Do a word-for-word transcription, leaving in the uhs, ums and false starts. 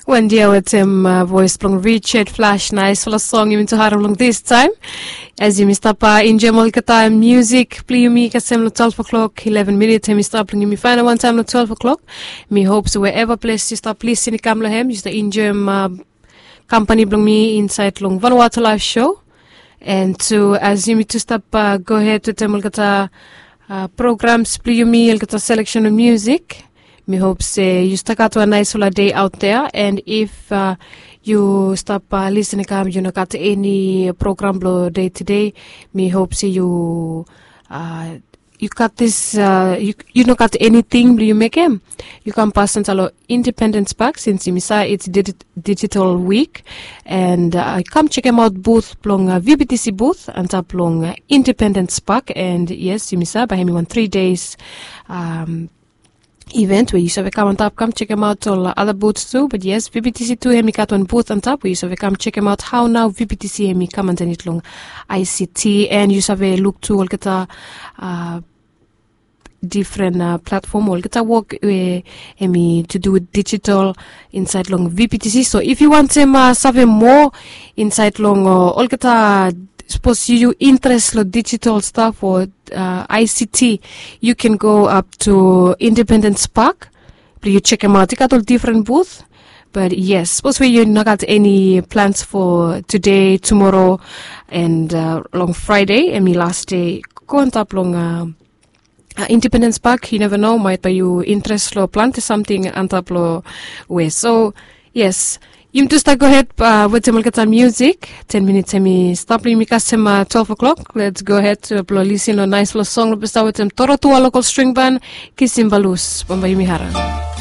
One day with him uh, voice long Richard Flash nice for a song you to harm long this time. As you missed up uh, in Jamal Kata music, play me kasem twelve o'clock, eleven minutes, him stop playing me final one time twelve o'clock. Me hopes wherever place you stop listening kamla him, just the enjoy uh, company bring me inside long Vanuatu live show. And to as you me to stop uh, go ahead to Jamal Kata uh, programs, play me Kata selection of music. Me hope say you stuck out to a nice full day out there, and if uh, you stop uh, listening, come you know got any program blow day to day. Me hope say you uh, you got this uh, you you know got anything you make him. You can pass until Independence Park since you miss it's digi- digital week, and uh, come check him out booth plong uh, V B T C booth and up long uh, Independence Park, and yes you miss by him one three days. Um, event where you have come on top, come check them out all other booths too, but yes V B T C two hemi got one booth on top where you have come check them out how now V B T C hemi come and it long I C T, and you have a look to all get a uh, different uh, platform all get a work uh, hemi to do with digital inside long V B T C. So if you want them uh, have more inside long uh, all get a suppose you interest in digital stuff or uh, I C T, you can go up to Independence Park. You check them out. You got all different booths. But yes, suppose we you not got any plans for today, tomorrow, and uh, long Friday, and me last day, go on top long uh, uh, Independence Park. You never know, might be you interest in plant something on top lo way. So yes. You just go ahead uh, with the music. Ten minutes, me stop me custom uh, twelve o'clock. Let's go ahead to uh, listen to a nice little song. Let's start with them Toro Tua local string band, Kisimbalus, Bambayimihara.